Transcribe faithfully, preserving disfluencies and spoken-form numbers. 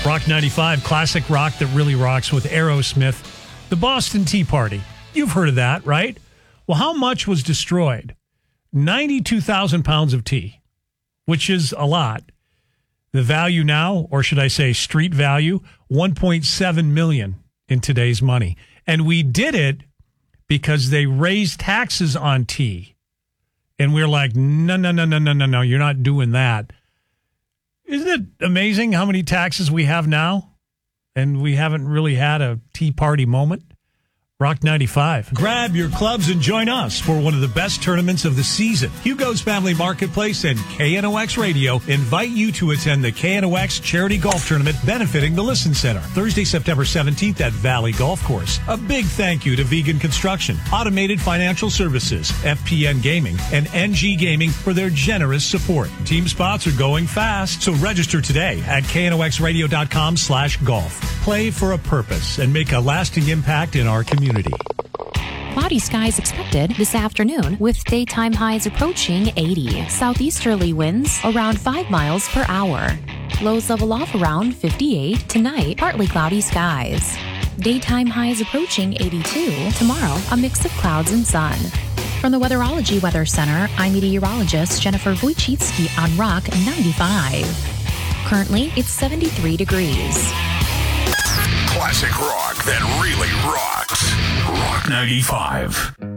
Rock ninety-five, classic rock that really rocks with Aerosmith. The Boston Tea Party. You've heard of that, right? Well, how much was destroyed? ninety-two thousand pounds of tea, which is a lot. The value now, or should I say street value, one point seven million dollars in today's money. And we did it because they raised taxes on tea. And we're like, no, no, no, no, no, no, no, you're not doing that. Isn't it amazing how many taxes we have now? And we haven't really had a tea party moment? Rock ninety-five. Grab your clubs and join us for one of the best tournaments of the season. Hugo's Family Marketplace and K N O X Radio invite you to attend the K N O X Charity Golf Tournament benefiting the Listen Center. Thursday, September seventeenth at Valley Golf Course. A big thank you to Vegan Construction, Automated Financial Services, F P N Gaming, and N G Gaming for their generous support. Team spots are going fast, so register today at knoxradio.com slash golf. Play for a purpose and make a lasting impact in our community. Cloudy skies expected this afternoon with daytime highs approaching eighty. Southeasterly winds around five miles per hour. Lows level off around fifty-eight. Tonight, partly cloudy skies. Daytime highs approaching eighty-two. Tomorrow, a mix of clouds and sun. From the Weatherology Weather Center, I'm meteorologist Jennifer Wojcicki on Rock ninety-five. Currently, it's seventy-three degrees. Classic rock that really rocks. Rock ninety-five.